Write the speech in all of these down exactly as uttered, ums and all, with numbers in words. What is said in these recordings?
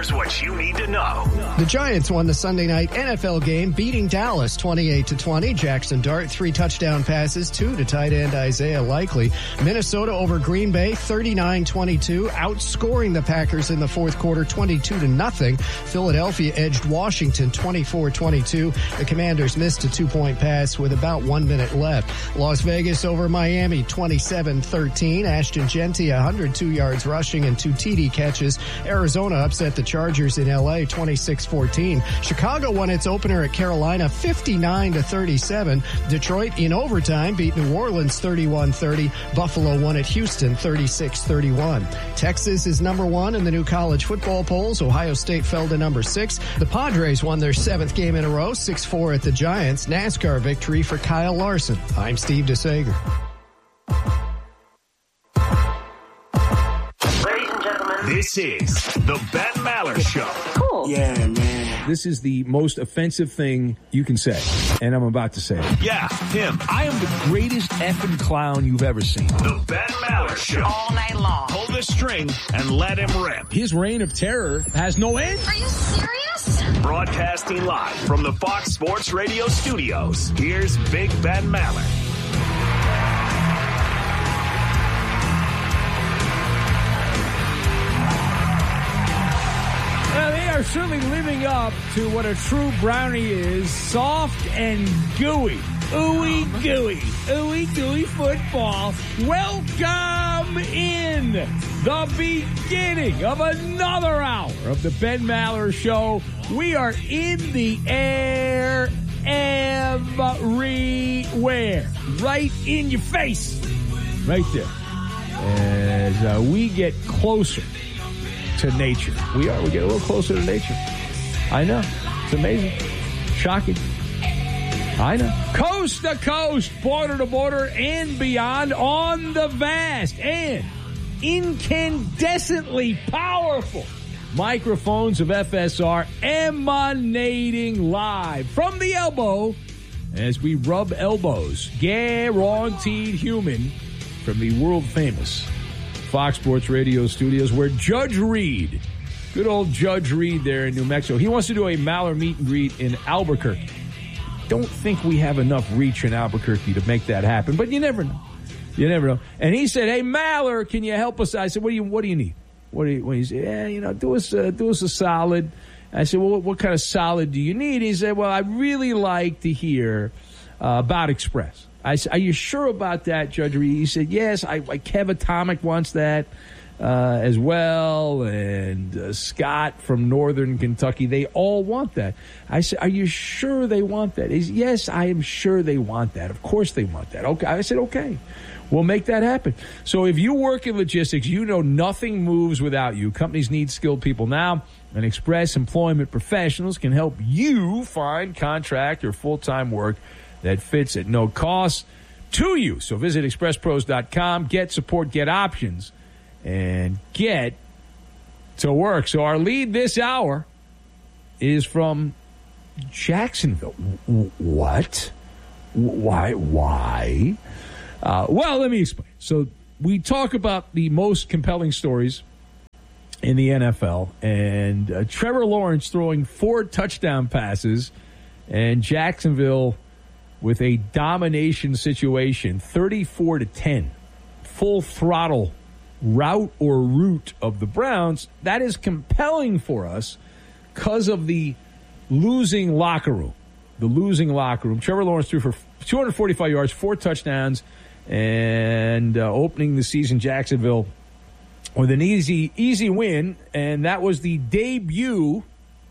Here's what you need to know. The Giants won the Sunday night N F L game, beating Dallas twenty-eight to twenty. Jackson Dart, three touchdown passes, two to tight end Isaiah Likely. Minnesota over Green Bay, thirty-nine twenty-two, outscoring the Packers in the fourth quarter, twenty-two to nothing. Philadelphia edged Washington, twenty-four twenty-two. The Commanders missed a two-point pass with about one minute left. Las Vegas over Miami, twenty-seven thirteen. Ashton Genty, one hundred two yards rushing and two T D catches. Arizona upset the Chargers in L A, twenty-six fourteen. Chicago won its opener at Carolina, fifty-nine to thirty-seven. Detroit in overtime beat New Orleans thirty-one thirty. Buffalo won at Houston thirty-six thirty-one. Texas is number one in the new college football polls. Ohio State fell to number six. The Padres won their seventh game in a row, six four at the Giants. NASCAR victory for Kyle Larson. I'm Steve DeSager. This is the Ben Maller Show. Cool. Yeah, man. This is the most offensive thing you can say, and I'm about to say it. Yeah, him. I am the greatest effing clown you've ever seen. The Ben Maller Show. All night long. Pull the string and let him rip. His reign of terror has no end. Are you serious? Broadcasting live from the Fox Sports Radio studios, here's Big Ben Maller. Well, they are certainly living up to what a true brownie is, soft and gooey. Ooey gooey. Ooey gooey football. Welcome in the beginning of another hour of the Ben Maller Show. We are in the air everywhere. Right in your face. Right there. As uh, we get closer to nature. We are. We get a little closer to nature. I know. It's amazing. Shocking. I know. Coast to coast, border to border, and beyond on the vast and incandescently powerful microphones of F S R emanating live from the elbow as we rub elbows. Guaranteed human from the world famous Fox Sports Radio studios, where Judge Reed, good old Judge Reed there in New Mexico, he wants to do a Maller meet and greet in Albuquerque. Don't think we have enough reach in Albuquerque to make that happen, but you never know. You never know. And he said, "Hey, Maller, can you help us?" I said, "What do you What do you need? What do you?" Well, he said, "Yeah, you know, do us uh, do us a solid." I said, "Well, what, what kind of solid do you need?" He said, "Well, I'd really like to hear uh, about Express." I said, "Are you sure about that, Judge Reed?" He said, "Yes, I, I Kev Atomic wants that uh, as well, and uh, Scott from Northern Kentucky. They all want that." I said, "Are you sure they want that?" He said, "Yes, I am sure they want that. Of course they want that." Okay, I said, "Okay, we'll make that happen." So if you work in logistics, you know nothing moves without you. Companies need skilled people now, and Express Employment Professionals can help you find contract or full-time work that fits at no cost to you. So visit express pros dot com, get support, get options, and get to work. So our lead this hour is from Jacksonville. What? Why? Why? Uh, well, let me explain. So we talk about the most compelling stories in the N F L, and uh, Trevor Lawrence throwing four touchdown passes, and Jacksonville with a domination situation, thirty-four to ten, full throttle route or route of the Browns. That is compelling for us because of the losing locker room. The losing locker room. Trevor Lawrence threw for two hundred forty-five yards, four touchdowns, and uh, opening the season, Jacksonville with an easy, easy win, and that was the debut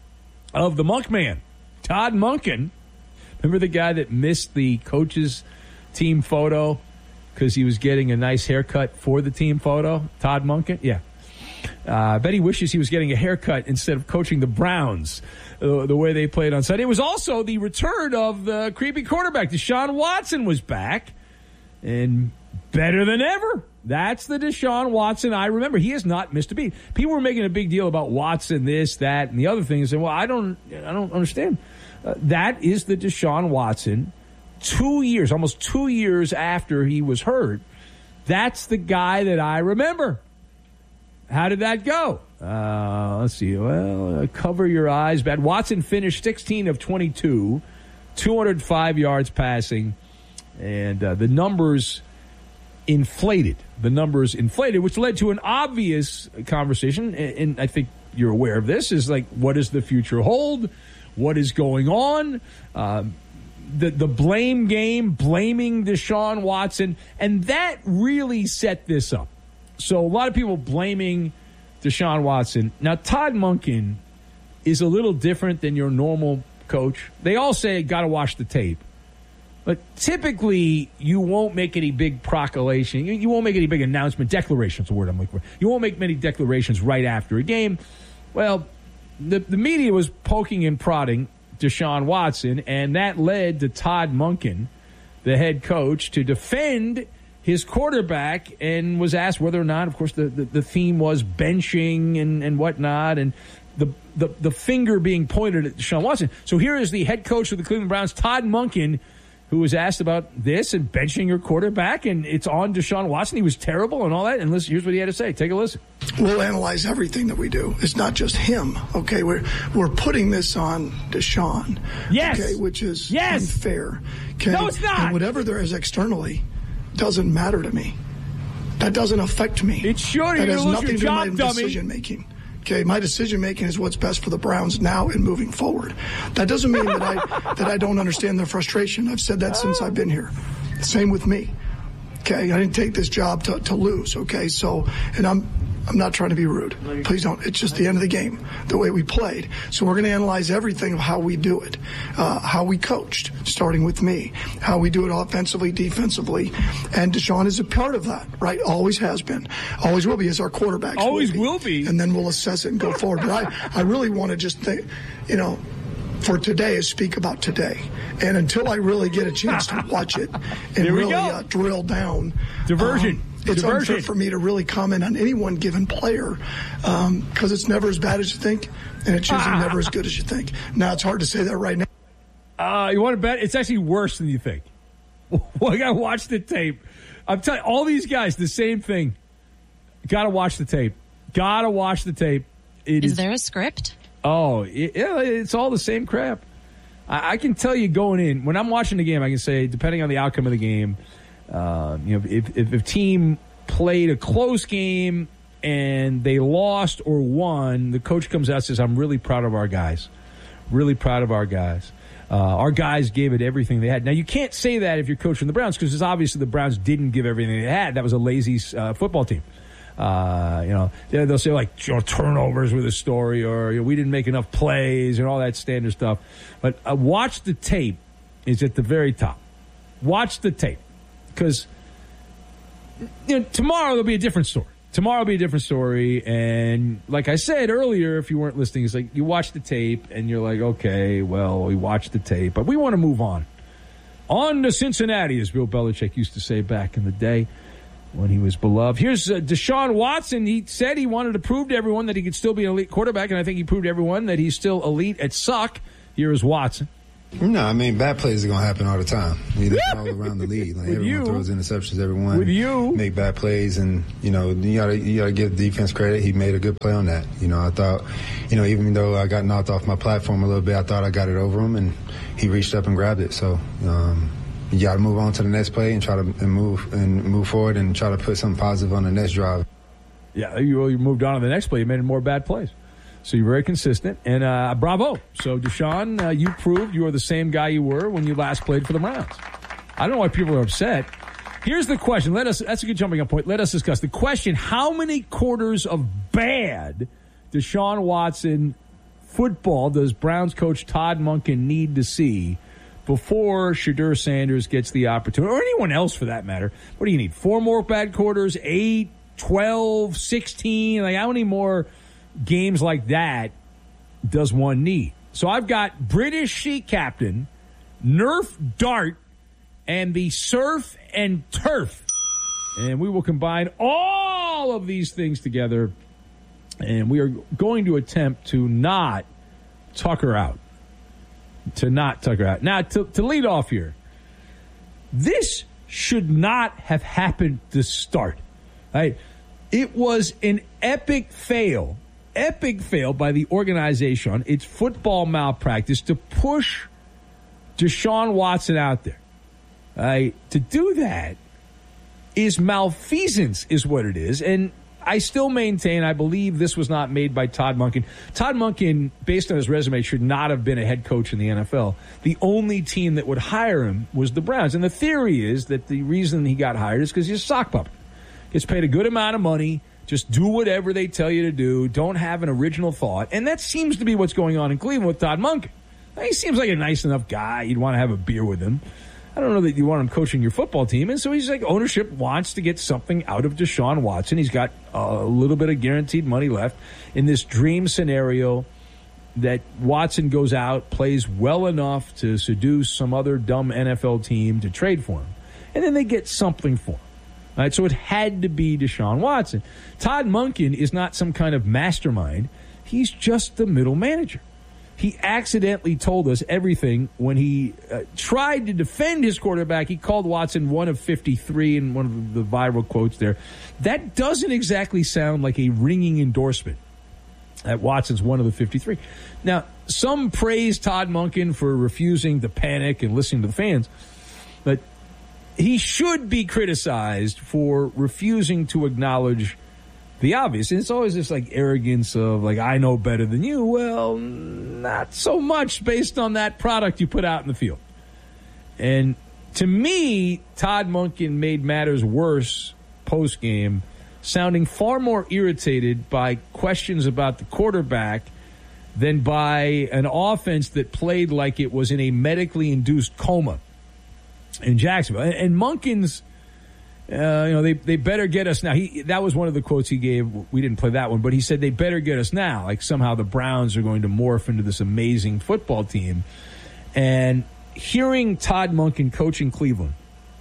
of the Monkman, Todd Monken. Remember the guy that missed the coach's team photo because he was getting a nice haircut for the team photo? Todd Monken? Yeah. Uh, I bet he wishes he was getting a haircut instead of coaching the Browns uh, the way they played on Sunday. It was also the return of the creepy quarterback. Deshaun Watson was back, and better than ever. That's the Deshaun Watson I remember. He has not missed a beat. People were making a big deal about Watson, this, that, and the other things. And well, I don't, I don't understand. Uh, that is the Deshaun Watson. Two years, almost two years after he was hurt. That's the guy that I remember. How did that go? Uh, let's see. Well, uh, cover your eyes. Bad. Watson finished sixteen of twenty-two, two hundred five yards passing, and uh, the numbers inflated. The numbers inflated, which led to an obvious conversation, and, and I think you're aware of this, is like, what does the future hold? What is going on? Uh, the, the blame game, blaming Deshaun Watson, and that really set this up. So a lot of people blaming Deshaun Watson. Now, Todd Monken is a little different than your normal coach. They all say, got to watch the tape. But typically, you won't make any big proclamation. You, you won't make any big announcement. Declaration is the word I'm looking for. You won't make many declarations right after a game. Well, the, the media was poking and prodding Deshaun Watson, and that led to Todd Monken, the head coach, to defend his quarterback, and was asked whether or not, of course, the, the, the theme was benching and, and whatnot, and the, the the finger being pointed at Deshaun Watson. So here is the head coach of the Cleveland Browns, Todd Monken, who was asked about this and benching your quarterback, and it's on Deshaun Watson. He was terrible and all that. And listen, here's what he had to say. Take a listen. We'll analyze everything that we do. It's not just him, okay? We're we're putting this on Deshaun, yes, okay, which is yes. unfair. Okay? No, it's not. And whatever there is externally doesn't matter to me. That doesn't affect me. It's sure that you're has going to lose nothing your to do job, with my dummy. decision making. Okay, my decision making is what's best for the Browns now and moving forward. That doesn't mean that I that I don't understand their frustration. I've said that since I've been here. Same with me. Okay, I didn't take this job to, to lose. Okay, so and I'm I'm not trying to be rude. Please don't. It's just the end of the game, the way we played. So we're going to analyze everything of how we do it, uh, how we coached, starting with me, how we do it offensively, defensively, and Deshaun is a part of that, right? Always has been, always will be, as our quarterbacks. Always will be. will be. And then we'll assess it and go forward. But I, I really want to just think, you know, for today is speak about today. And until I really get a chance to watch it and really uh, drill down. Diversion. Um, It's Diversion. unfair for me to really comment on any one given player because um, it's never as bad as you think, and it's usually ah. never as good as you think. Now, it's hard to say that right now. Uh, you want to bet? It's actually worse than you think. Well, I got to watch the tape. I'm telling you, all these guys, the same thing. Got to watch the tape. Got to watch the tape. It is, is there a script? Oh, it, yeah, it's all the same crap. I, I can tell you going in, when I'm watching the game, I can say, depending on the outcome of the game, Uh, you know, if, if a team played a close game and they lost or won, the coach comes out and says, I'm really proud of our guys. Really proud of our guys. Uh, our guys gave it everything they had. Now, you can't say that if you're coaching the Browns because it's obviously the Browns didn't give everything they had. That was a lazy uh, football team. Uh, you know, they'll say, like, you know, turnovers with a story or you know, we didn't make enough plays and all that standard stuff. But uh, watch the tape is at the very top. Watch the tape. Because you know, tomorrow there'll be a different story. Tomorrow will be a different story. And like I said earlier, if you weren't listening, it's like you watch the tape and you're like, okay, well, we watched the tape, but we want to move on. On to Cincinnati, as Bill Belichick used to say back in the day when he was beloved. Here's uh, Deshaun Watson. He said he wanted to prove to everyone that he could still be an elite quarterback, and I think he proved to everyone that he's still elite at suck. Here is Watson. No, I mean, bad plays are going to happen all the time. I mean, they're all around the league. Like, everyone you. throws interceptions, everyone With you. make bad plays, and, you know, you got to you gotta give the defense credit. He made a good play on that. You know, I thought, you know, even though I got knocked off my platform a little bit, I thought I got it over him, and he reached up and grabbed it. So, um, you got to move on to the next play and try to and move and move forward and try to put something positive on the next drive. Yeah, you, you moved on to the next play. You made more bad plays. So you're very consistent, and uh, bravo. So, Deshaun, uh, you proved you are the same guy you were when you last played for the Browns. I don't know why people are upset. Here's the question. Let us. That's a good jumping up point. Let us discuss the question. How many quarters of bad Deshaun Watson football does Browns coach Todd Monken need to see before Shedeur Sanders gets the opportunity, or anyone else for that matter? What do you need? Four more bad quarters? Eight, twelve, sixteen? Like, how many more games like that does one need? So I've got British Sea Captain, Nerf Dart, and the Surf and Turf. And we will combine all of these things together, and we are going to attempt to not Tucker out. To not Tucker out. Now, to, to lead off here, this should not have happened to start. Right? It was an epic fail. epic fail by the organization. It's football malpractice to push Deshaun Watson out there. Uh, to do that is malfeasance, is what it is. And I still maintain, I believe this was not made by Todd Monken. Todd Monken, based on his resume, should not have been a head coach in the N F L. The only team that would hire him was the Browns. And the theory is that the reason he got hired is because he's a sock puppet. Gets paid a good amount of money. Just do whatever they tell you to do. Don't have an original thought. And that seems to be what's going on in Cleveland with Todd Monken. He seems like a nice enough guy. You'd want to have a beer with him. I don't know that you want him coaching your football team. And so he's like, ownership wants to get something out of Deshaun Watson. He's got a little bit of guaranteed money left in this dream scenario that Watson goes out, plays well enough to seduce some other dumb N F L team to trade for him. And then they get something for him. All right, so it had to be Deshaun Watson. Todd Monken is not some kind of mastermind. He's just the middle manager. He accidentally told us everything when he uh, tried to defend his quarterback. He called Watson one of fifty-three in one of the viral quotes there. That doesn't exactly sound like a ringing endorsement that Watson's one of the fifty-three. Now, some praise Todd Monken for refusing to panic and listening to the fans, but he should be criticized for refusing to acknowledge the obvious. And it's always this like arrogance of like, I know better than you. Well, not so much based on that product you put out in the field. And to me, Todd Monken made matters worse post-game, sounding far more irritated by questions about the quarterback than by an offense that played like it was in a medically induced coma in Jacksonville. And, and Monken's Uh, you know, they, they better get us now. He That was one of the quotes he gave. We didn't play that one, but he said they better get us now. Like somehow the Browns are going to morph into this amazing football team. And hearing Todd Monken coaching Cleveland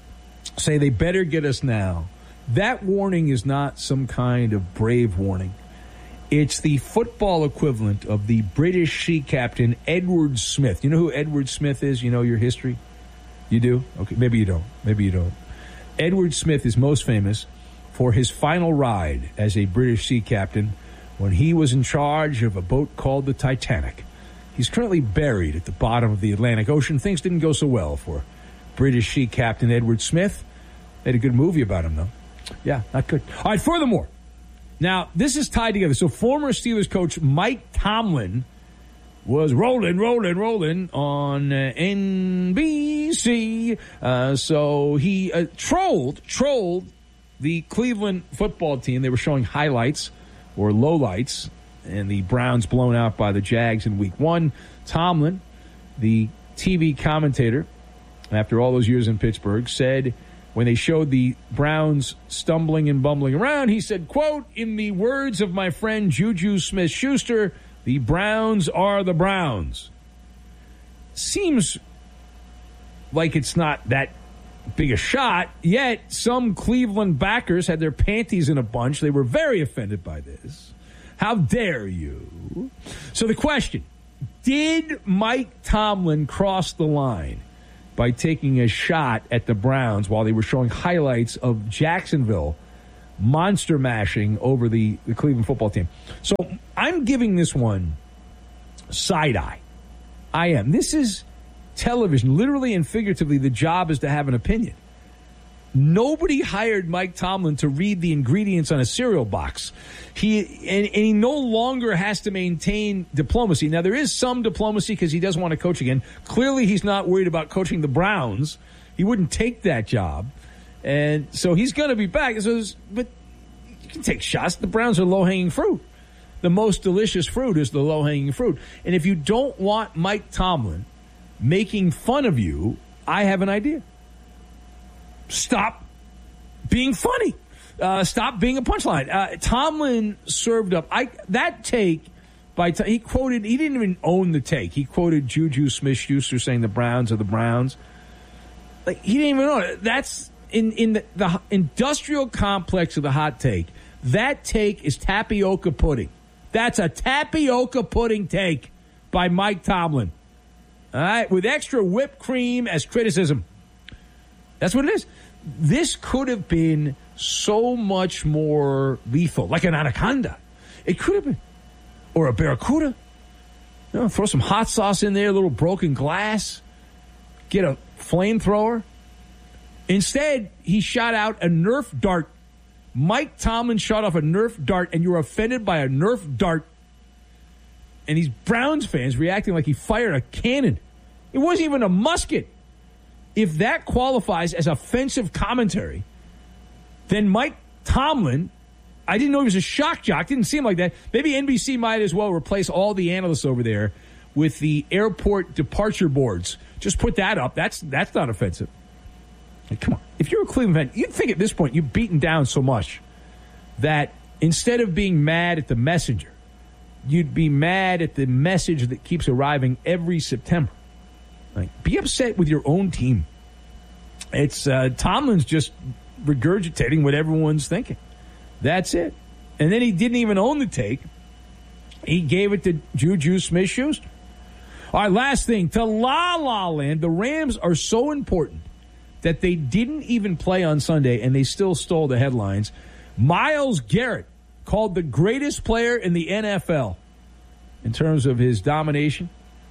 say they better get us now, that warning is not some kind of brave warning. It's the football equivalent of the British sea captain Edward Smith. You know who Edward Smith is? You know your history? You do? Okay, maybe you don't. Maybe you don't. Edward Smith is most famous for his final ride as a British sea captain when he was in charge of a boat called the Titanic. He's currently buried at the bottom of the Atlantic Ocean. Things didn't go so well for British sea captain Edward Smith. They had a good movie about him, though. Yeah, not good. All right, furthermore, now this is tied together. So former Steelers coach Mike Tomlin was rolling, rolling, rolling on uh, N B C. Uh, so he uh, trolled, trolled the Cleveland football team. They were showing highlights or lowlights, and the Browns blown out by the Jags in week one. Tomlin, the T V commentator, after all those years in Pittsburgh, said when they showed the Browns stumbling and bumbling around, he said, quote, in the words of my friend Juju Smith-Schuster, the Browns are the Browns. Seems like it's not that big a shot, yet some Cleveland backers had their panties in a bunch. They were very offended by this. How dare you? So the question, did Mike Tomlin cross the line by taking a shot at the Browns while they were showing highlights of Jacksonville monster mashing over the, the Cleveland football team? So I'm giving this one side-eye. I am. This is television. Literally and figuratively, the job is to have an opinion. Nobody hired Mike Tomlin to read the ingredients on a cereal box. He and, and he no longer has to maintain diplomacy. Now, there is some diplomacy because he doesn't want to coach again. Clearly, he's not worried about coaching the Browns. He wouldn't take that job. And so he's going to be back. So, but you can take shots. The Browns are low-hanging fruit. The most delicious fruit is the low-hanging fruit. And if you don't want Mike Tomlin making fun of you, I have an idea. Stop being funny. Uh, stop being a punchline. Uh, Tomlin served up I that take by he quoted. He didn't even own the take. He quoted Juju Smith-Schuster saying the Browns are the Browns. Like he didn't even know it. That's in in the, the industrial complex of the hot take. That take is tapioca pudding. That's a tapioca pudding take by Mike Tomlin. All right, with extra whipped cream as criticism. That's what it is. This could have been so much more lethal, like an anaconda. It could have been. or a Barracuda. You know, throw some hot sauce in there, a little broken glass, get a flamethrower. Instead, he shot out a Nerf dart. Mike Tomlin shot off a Nerf dart, and you're offended by a Nerf dart. And these Browns fans reacting like he fired a cannon. It wasn't even a musket. If that qualifies as offensive commentary, then Mike Tomlin, I didn't know he was a shock jock. Didn't seem like that. Maybe N B C might as well replace all the analysts over there with the airport departure boards. Just put that up. That's that's not offensive. Like, come on. If you're a Cleveland fan, you'd think at this point you've beaten down so much that instead of being mad at the messenger, you'd be mad at the message that keeps arriving every September. Like, be upset with your own team. It's uh, Tomlin's just regurgitating what everyone's thinking. That's it. And then he didn't even own the take. He gave it to Juju Smith-Schuster. All right, last thing. To La La Land, the Rams are so important that they didn't even play on Sunday, and they still stole the headlines. Myles Garrett, called the greatest player in the N F L in terms of his domination.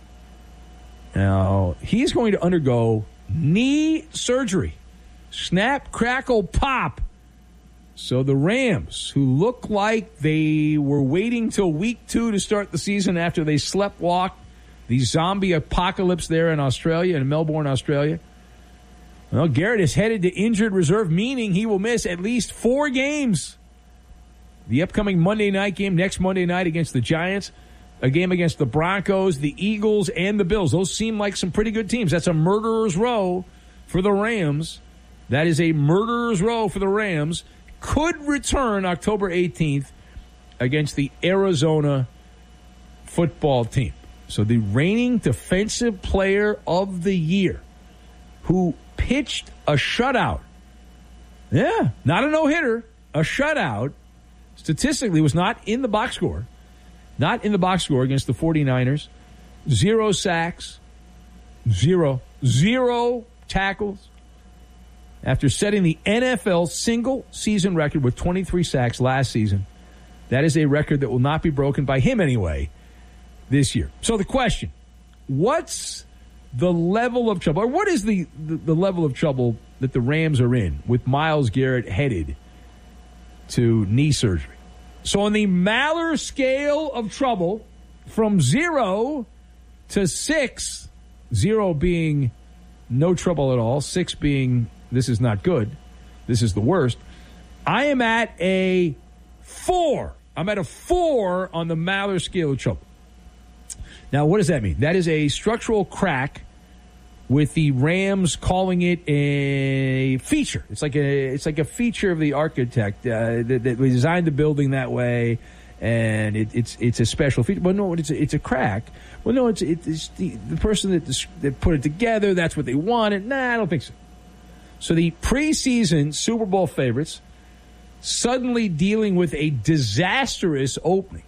Now, he's going to undergo knee surgery. Snap, crackle, pop. So the Rams, who look like they were waiting till week two to start the season after they sleptwalked the zombie apocalypse there in Australia, in Melbourne, Australia. Well, Garrett is headed to injured reserve, meaning he will miss at least four games. The upcoming Monday night game, next Monday night against the Giants, a game against the Broncos, the Eagles, and the Bills. Those seem like some pretty good teams. That's a murderer's row for the Rams. That is a murderer's row for the Rams. Could return October eighteenth against the Arizona football team. So the reigning defensive player of the year, who pitched a shutout. Yeah, not a no-hitter, a shutout. Statistically, was not in the box score. Not in the box score against the 49ers. Zero sacks. Zero. Zero tackles. After setting the N F L single-season record with twenty-three sacks last season. That is a record that will not be broken by him anyway this year. So the question, what's the level of trouble, or what is the, the, the level of trouble that the Rams are in with Myles Garrett headed to knee surgery? So on the Maller scale of trouble, from zero to six, zero being no trouble at all, six being this is not good, this is the worst, I am at a four. I'm at a four on the Maller scale of trouble. Now, what does that mean? That is a structural crack, with the Rams calling it a feature. It's like a it's like a feature of the architect uh, that, that we designed the building that way, and it, it's it's a special feature. But no, it's a, it's a crack. Well, no, it's it's the, the person that that put it together. That's what they wanted. Nah, I don't think so. So the preseason Super Bowl favorites suddenly dealing with a disastrous opening,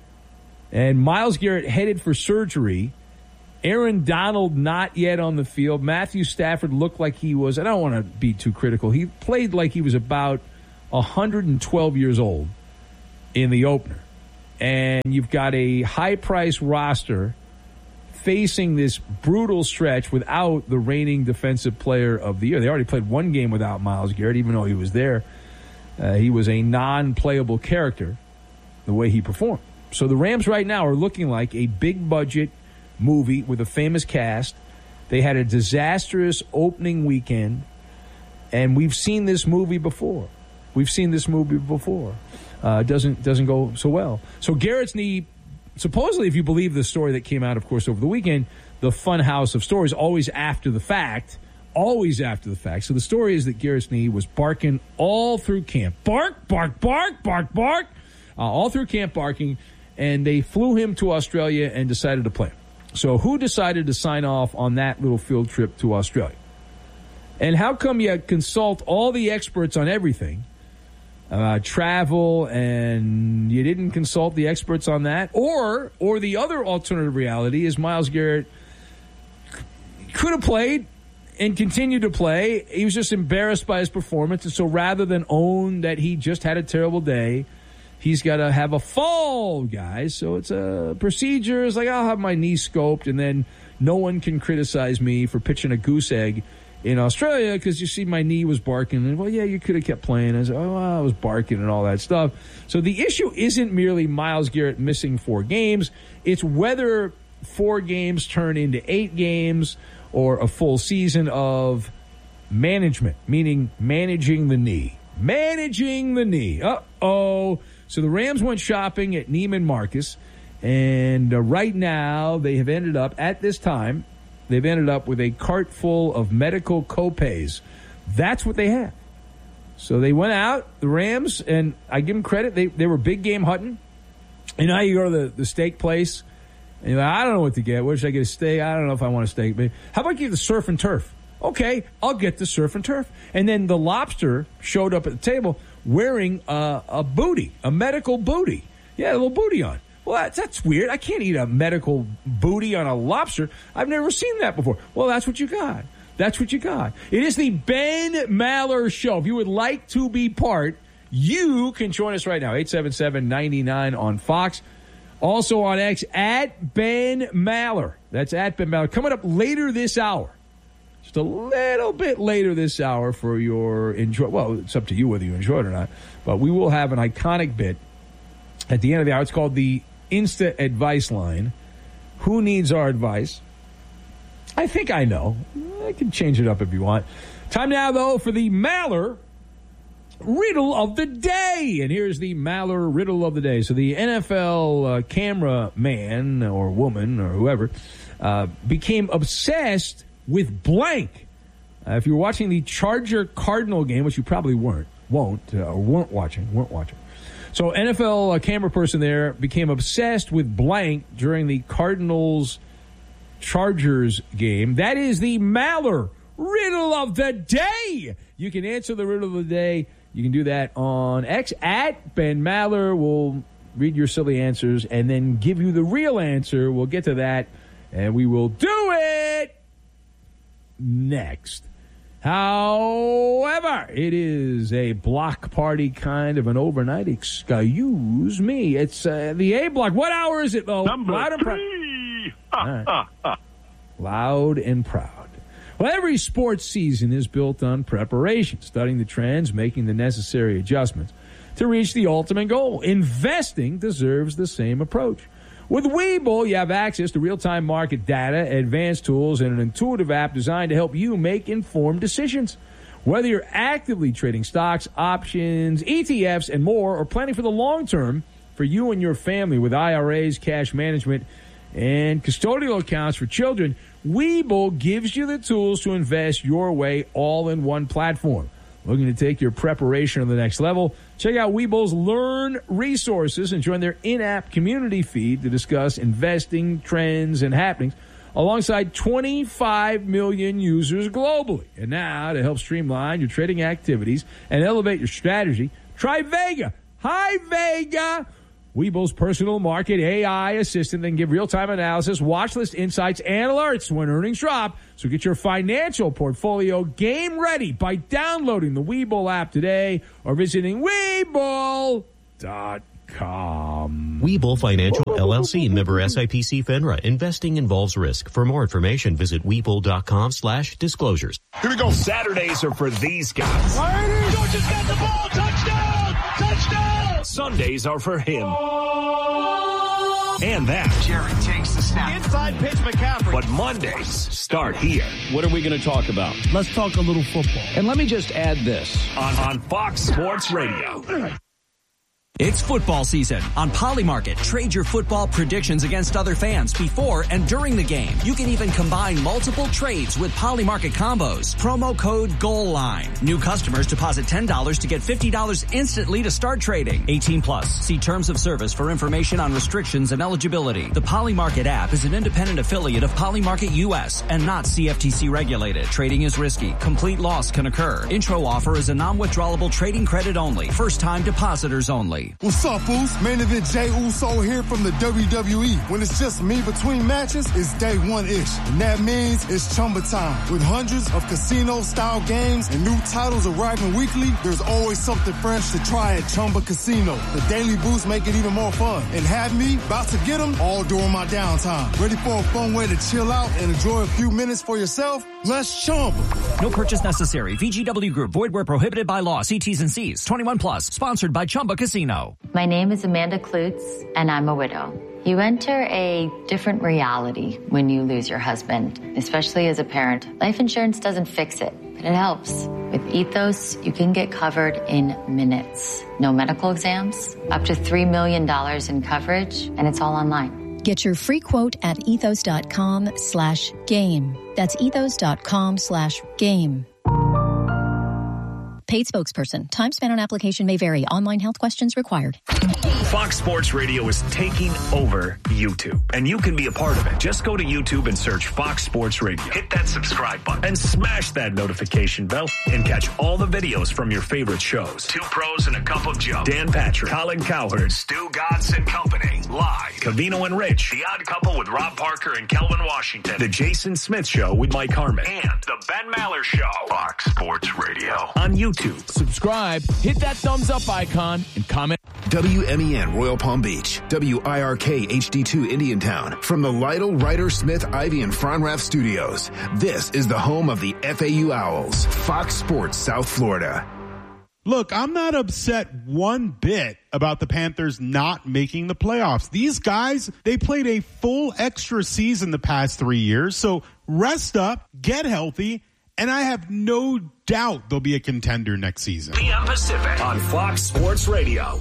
and Myles Garrett headed for surgery. Aaron Donald not yet on the field. Matthew Stafford looked like he was, I don't want to be too critical, he played like he was about one hundred twelve years old in the opener. And you've got a high-priced roster facing this brutal stretch without the reigning defensive player of the year. They already played one game without Myles Garrett, even though he was there. Uh, he was a non-playable character the way he performed. So the Rams right now are looking like a big-budget movie with a famous cast. They had a disastrous opening weekend, and we've seen this movie before. We've seen this movie before. Uh, doesn't doesn't go so well. So Garrett's knee, supposedly, if you believe the story that came out, of course, over the weekend, the fun house of stories, always after the fact, always after the fact. So the story is that Garrett's knee was barking all through camp. Bark, bark, bark, bark, bark, uh, all through camp barking, and they flew him to Australia and decided to play him. So who decided to sign off on that little field trip to Australia? And how come you consult all the experts on everything, uh, travel, and you didn't consult the experts on that? Or or the other alternative reality is Myles Garrett could have played and continued to play. He was just embarrassed by his performance. And so rather than own that he just had a terrible day, he's got to have a fall, guys. So it's a procedure. It's like, I'll have my knee scoped, and then no one can criticize me for pitching a goose egg in Australia because you see my knee was barking. And, well, yeah, you could have kept playing. I was, oh, well, I was barking and all that stuff. So the issue isn't merely Myles Garrett missing four games. It's whether four games turn into eight games or a full season of management, meaning managing the knee. Managing the knee. Uh-oh. So the Rams went shopping at Neiman Marcus, and uh, right now they have ended up, at this time, they've ended up with a cart full of medical copays. That's what they have. So they went out, the Rams, and I give them credit, they, they were big game hunting. You know how you go to the, the steak place, and you're like, I don't know what to get. What should I get? A steak? I don't know if I want a steak. But how about you get the surf and turf? Okay, I'll get the surf and turf. And then the lobster showed up at the table wearing a, a booty, a medical booty. Yeah, a little booty on. Well, that's, that's weird. I can't eat a medical booty on a lobster. I've never seen that before. Well, that's what you got. That's what you got. It is the Ben Maller Show. If you would like to be part, you can join us right now. eight seven seven, nine nine on Fox. Also on X, at Ben Maller. That's at Ben Maller. Coming up later this hour. Just a little bit later this hour for your enjoy. Well, it's up to you whether you enjoy it or not. But we will have an iconic bit at the end of the hour. It's called the Insta Advice Line. Who needs our advice? I think I know. I can change it up if you want. Time now, though, for the Maller Riddle of the Day. And here's the Maller Riddle of the Day. So the N F L uh, camera man or woman or whoever uh, became obsessed with blank. Uh, if you were watching the Charger-Cardinal game, which you probably weren't, won't, uh, or weren't watching, weren't watching. So N F L uh, camera person there became obsessed with blank during the Cardinals-Chargers game. That is the Maller Riddle of the Day. You can answer the riddle of the day. You can do that on X, at Ben Maller. We'll read your silly answers and then give you the real answer. We'll get to that, and we will do it next. However, it is a block party kind of an overnight. Excuse me. It's uh, the A block. What hour is it, though? Number Loud and three. Right. Loud and proud. Well, every sports season is built on preparation, studying the trends, making the necessary adjustments to reach the ultimate goal. Investing deserves the same approach. With Webull, you have access to real-time market data, advanced tools, and an intuitive app designed to help you make informed decisions. Whether you're actively trading stocks, options, E T Fs, and more, or planning for the long term for you and your family with I R As, cash management, and custodial accounts for children, Webull gives you the tools to invest your way all in one platform. Looking to take your preparation to the next level? Check out Webull's Learn resources and join their in-app community feed to discuss investing, trends, and happenings alongside twenty-five million users globally. And now, to help streamline your trading activities and elevate your strategy, try Vega. Hi, Vega! Webull's personal market A I assistant that can give real-time analysis, watch list insights, and alerts when earnings drop. So get your financial portfolio game ready by downloading the Webull app today or visiting Webull dot com. Webull Financial, L L C, member S I P C FINRA. Investing involves risk. For more information, visit Webull dot com slash disclosures. Here we go. Saturdays are for these guys. Georgia's got the ball. Touchdown! Touchdown! Sundays are for him. And that. Jerry takes the snap. Inside pitch McCaffrey. But Mondays start here. What are we going to talk about? Let's talk a little football. And let me just add this. On, on Fox Sports Radio. It's football season. On Polymarket, trade your football predictions against other fans before and during the game. You can even combine multiple trades with Polymarket combos. Promo code GOALLINE. New customers deposit ten dollars to get fifty dollars instantly to start trading. eighteen plus. See terms of service for information on restrictions and eligibility. The Polymarket app is an independent affiliate of Polymarket U S and not C F T C regulated. Trading is risky. Complete loss can occur. Intro offer is a non-withdrawable trading credit only. First time depositors only. responsibly. What's up, Uso? Main event Jey Uso here from the W W E. When it's just me between matches, it's day one-ish. And that means it's Chumba time. With hundreds of casino-style games and new titles arriving weekly, there's always something fresh to try at Chumba Casino. The Daily Boost make it even more fun. And have me about to get them all during my downtime. Ready for a fun way to chill out and enjoy a few minutes for yourself? Let's Chumba. No purchase necessary. V G W Group. Void where prohibited by law. See T's and C's. twenty-one plus. Sponsored by Chumba Casino. My name is Amanda Klutz, and I'm a widow. You enter a different reality when you lose your husband, especially as a parent. Life insurance doesn't fix it, but it helps. With Ethos, you can get covered in minutes. No medical exams, up to three million dollars in coverage, and it's all online. Get your free quote at ethos.com slash game. That's ethos.com slash game. Paid spokesperson. Time spent on application may vary. Online health questions required. Fox Sports Radio is taking over YouTube, and you can be a part of it. Just go to YouTube and search Fox Sports Radio. Hit that subscribe button and smash that notification bell and catch all the videos from your favorite shows. Two Pros and a Cup of Joe. Dan Patrick, Colin Cowherd, Stu Gatz and Company. Live. Covino and Rich. The Odd Couple with Rob Parker and Kelvin Washington. The Jason Smith Show with Mike Harmon. And The Ben Maller Show. Fox Sports Radio. On YouTube. Subscribe, hit that thumbs up icon, and comment. W M E N Royal Palm Beach, W I R K H D two Indiantown. From the Lytle, Ryder, Smith, Ivy, and Fronrath studios, this is the home of the F A U Owls, Fox Sports South Florida. Look, I'm not upset one bit about the Panthers not making the playoffs. These guys, they played a full extra season the past three years, so rest up, get healthy, and I have no doubt they'll be a contender next season. P M Pacific on Fox Sports Radio.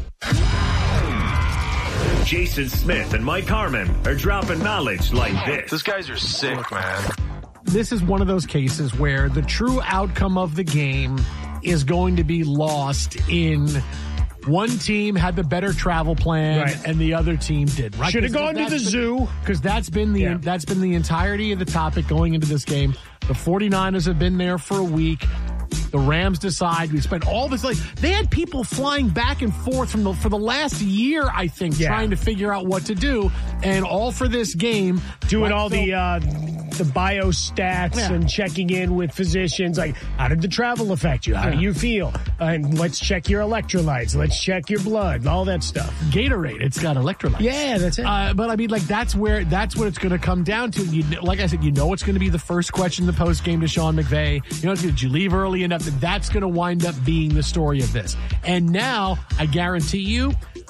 Jason Smith and Mike Harmon are dropping knowledge like this. These guys are sick, man. This is one of those cases where the true outcome of the game is going to be lost in one team had the better travel plan right. and the other team did. Right? Should have gone to the been, zoo. Because that's been the yeah. that's been the entirety of the topic going into this game. The 49ers have been there for a week. The Rams decide we spent all this like they had people flying back and forth from the for the last year, I think, yeah. trying to figure out what to do, and all for this game, doing like, all so, the uh, the biostats yeah. and checking in with physicians, like how did the travel affect you? How yeah. do you feel? And let's check your electrolytes. Let's check your blood. All that stuff. Gatorade, it's got electrolytes. Yeah, that's it. Uh, but I mean, like that's where that's what it's going to come down to. You, like I said, you know, it's going to be the first question in the post game to Sean McVay. You know, did you leave early enough? That that's going to wind up being the story of this. And now, I guarantee you,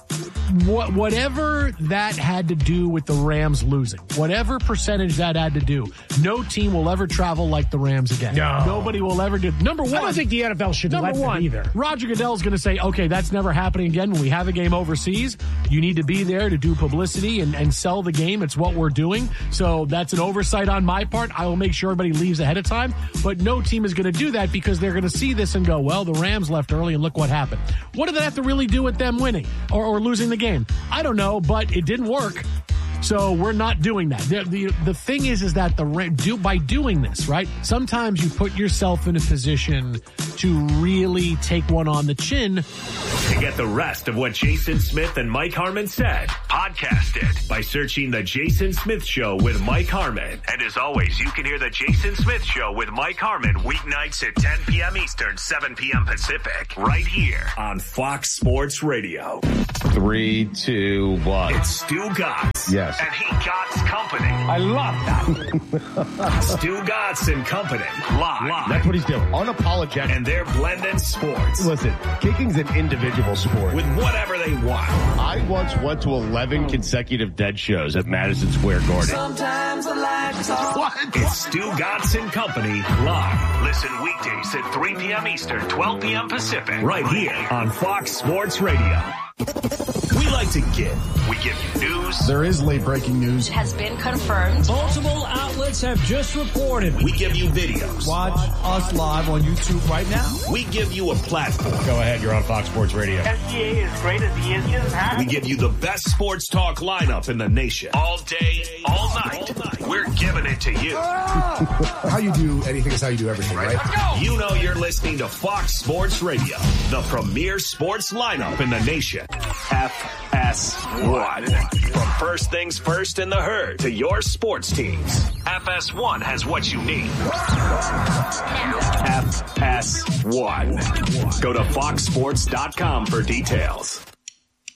what, whatever that had to do with the Rams losing, whatever percentage that had to do, no team will ever travel like the Rams again. No. Nobody will ever do. Number one. I don't think the N F L should number let one, them either. Roger Goodell's going to say, okay, that's never happening again. When we have a game overseas, you need to be there to do publicity and, and sell the game. It's what we're doing. So that's an oversight on my part. I will make sure everybody leaves ahead of time. But no team is going to do that because they're going to see this and go, well, the Rams left early and look what happened. What did that have to really do with them winning or, or losing the game? I don't know, but it didn't work. So we're not doing that. The, the, the thing is, is that the do by doing this, right? Sometimes you put yourself in a position to really take one on the chin. To get the rest of what Jason Smith and Mike Harmon said, podcast it by searching The Jason Smith Show with Mike Harmon. And as always, you can hear The Jason Smith Show with Mike Harmon weeknights at ten p.m. Eastern, seven p.m. Pacific, right here on Fox Sports Radio. Three, two, one. It's Stu Gatz. Yes. And he Gatz Company. I love that. Stu Gatz and Company. Live. Live. That's what he's doing. Unapologetic. And they're blending sports. Listen, kicking's an individual sport. With whatever they want. I once went to eleven consecutive dead shows at Madison Square Garden. Sometimes I like to talk. What? It's Stu Gatz and Company. Live. Listen weekdays at three p.m. Eastern, twelve p.m. Pacific. Right here on Fox Sports Radio. We like to give. We give you news. There is late breaking news. It has been confirmed. Multiple outlets have just reported. We give you videos. Watch us live on YouTube right now. We give you a platform. Go ahead, you're on Fox Sports Radio. S G A is great as he is just huh? We give you the best sports talk lineup in the nation. All day, all night. All night. We're giving it to you. How you do anything is how you do everything, right? You know you're listening to Fox Sports Radio, the premier sports lineup in the nation. F S one. From first things first in the herd to your sports teams, F S one has what you need. F S one. Go to fox sports dot com for details.